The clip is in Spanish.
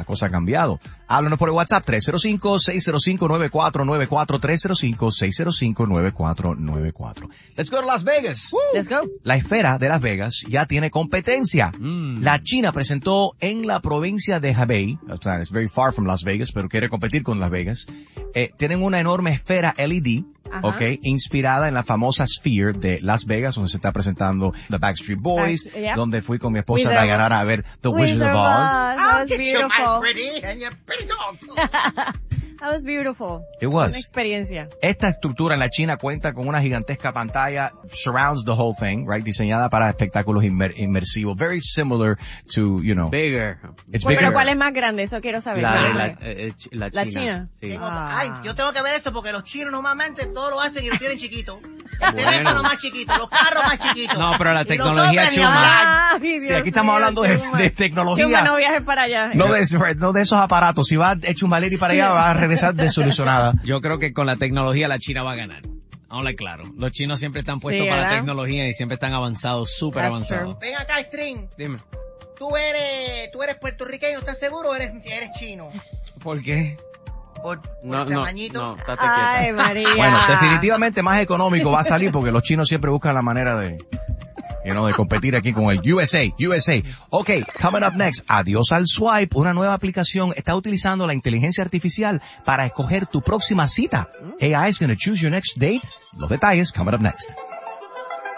cosa ha cambiado. Háblanos por el WhatsApp 305-605-9494, 305-605-9494. Let's go to Las Vegas. Let's go. La esfera de Las Vegas ya tiene competencia. La China presentó en la provincia de Hebei, o sea, it's very far from Las Vegas, pero quiere competir con Las Vegas. Tienen una enorme esfera LED, okay, inspirada en la famosa Sphere de Las Vegas, donde se está presentando The Backstreet Boys, donde fui con mi esposa Dayanara a ver The Wizard of Oz. That was beautiful. That was beautiful. It was. Una experiencia. Esta estructura en la China cuenta con una gigantesca pantalla, surrounds the whole thing, right? Diseñada para espectáculos inmersivos. Very similar to, you know. Bigger. It's Pero bigger. ¿cuál es más grande? Eso quiero saber. La La China. Sí. Ay, yo tengo que ver eso porque los chinos normalmente todo lo hacen y lo tienen chiquito. El teléfono más chiquito, los carros más chiquitos. No, pero la Y los tecnología hombres ni chuma. hablar. Sí, aquí estamos hablando de tecnología. Chuma, no viajes para allá. No de esos aparatos. Si va a Chumbaleri para allá, va a regresar desolucionada. Yo creo que con la tecnología la China va a ganar. Habla claro. Los chinos siempre están puestos para la tecnología y siempre están avanzados, súper avanzados. Ven acá, String. Dime. ¿Tú eres puertorriqueño, estás seguro o eres chino? ¿Por qué? Por el tamañito. No, estate quieta. Ay, María. Bueno, definitivamente más económico va a salir porque los chinos siempre buscan la manera de competir aquí con el USA. Ok, coming up next, adiós al swipe, una nueva aplicación está utilizando la inteligencia artificial para escoger tu próxima cita. AI is going to choose your next date. Los detalles, coming up next.